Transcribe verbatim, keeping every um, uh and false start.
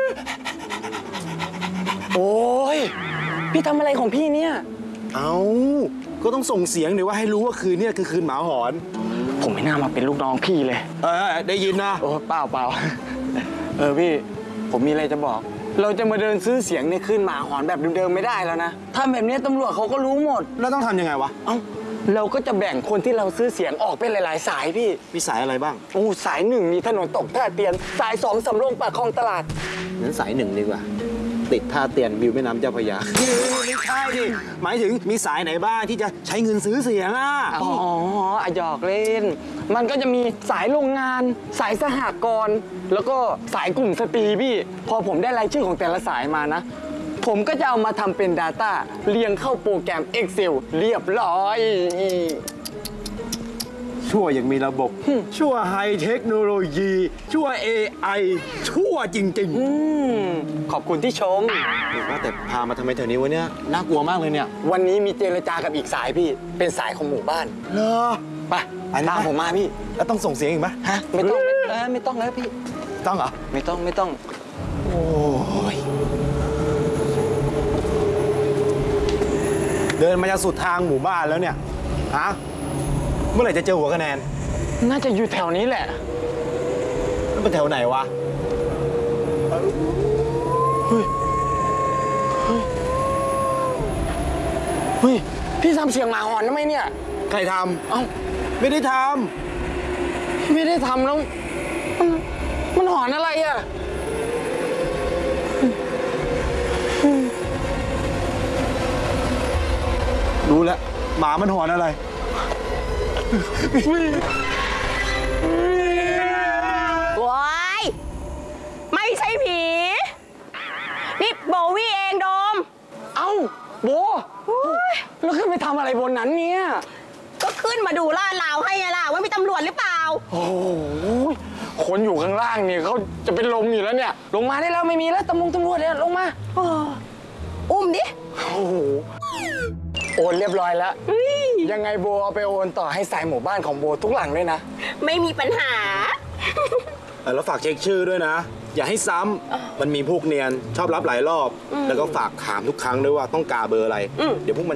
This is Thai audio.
โอ้ยพี่ทำอะไรของพี่เนี่ยเอาก็ต้องส่งเสียงหน่อยว่าให้รู้ว่าคืนนี้คือคืนหมาหอนผมไม่น่ามาเป็นลูกน้องพี่เลยเออได้ยินนะโอ้เปล่าเปล่าเออพี่ผมมีอะไรจะบอกเราจะมาเดินซื้อเสียงในคืนหมาหอนแบบเดิมๆไม่ได้แล้วนะถ้าแบบนี้ตำรวจเขาก็รู้หมดแล้วต้องทำยังไงวะเอ้าเราก็จะแบ่งคนที่เราซื้อเสียงออกเป็นหลายๆสายพี่มีสายอะไรบ้างโอ้สายหนึ่งมีถนนตกท่าเตียนสายสองสำโรงปากคลองตลาดงั้นสายหนึ่งดีกว่าติดท่าเตียนวิวแม่น้ำเจ้าพระยาไม่ใช่ดิหมายถึงมีสายไหนบ้างที่จะใช้เงินซื้อเสียงอ่ะอ๋อหยอกเล่นมันก็จะมีสายโรงงานสายสหกรณ์แล้วก็สายกลุ่มสตรีพี่พอผมได้รายชื่อของแต่ละสายมานะผมก็จะเอามาทำเป็น Data เรียงเข้าโปรแกรม Excel เรียบร้อยชั่วยังมีระบบชั่วไฮเทคโนโลยีชั่ว เอ ไอ ชั่วจริงๆขอบคุณที่ชมว่าแต่พามาทำไมแถวนี้วะเนี่ยน่ากลัวมากเลยเนี่ยวันนี้มีเจรจากับอีกสายพี่เป็นสายของหมู่บ้านเหรอไปตามผมมาพี่แล้วต้องส่งเสียงอีกไหมฮะไม่ต้องเออไม่ต้องแล้วพี่ต้องเหรอไม่ต้องไม่ต้องโอ้ยเดินมาจะสุดทางหมู่บ้านแล้วเนี่ยฮะเมื่อไหร่จะเจอหัวคะแนนน่าจะอยู่แถวนี้แหละมันเป็นแถวไหนวะเฮ้ยเฮ้ยพี่ทำเสียงหมาหอนทำไมเนี่ยใครทำเอ้าไม่ได้ทำไม่ได้ทำแล้วมันมันหอนอะไรอ่ะรู้แล้วหมามันหอนอะไรว้ายไม่ใช่ผีนี่โบวี่เองโดมเอ้าโบแล้วขึ้นไปทำอะไรบนนั้นเนี่ยก็ขึ้นมาดูลาดราวให้ไงล่ะว่ามีตำรวจหรือเปล่าโอ้โหคนอยู่ข้างล่างเนี่ยเขาจะเป็นลมอยู่แล้วเนี่ยลงมาได้แล้วไม่มีแล้วตำรวจตำรวจเนี่ยลงมาอุ้มดิโอ้โหโอนเรียบร้อยแล้วยังไงโบเอาไปโอนต่อให้สายหมู่บ้านของโบทุกหลังด้วยนะไม่มีปัญหาแล้วฝากเช็คชื่อด้วยนะอย่าให้ซ้ำมันมีพวกเนียนชอบรับหลายรอบแล้วก็ฝากถามทุกครั้งด้วยว่าต้องการเบอร์อะไรเดี๋ยวพวกมัน